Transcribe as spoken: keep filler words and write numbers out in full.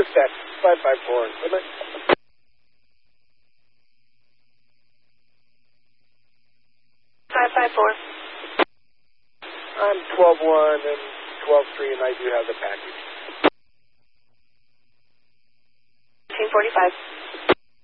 What's that? five five four. Limit? five five four. I'm twelve one and twelve three, and I do have the package. fifteen forty-five.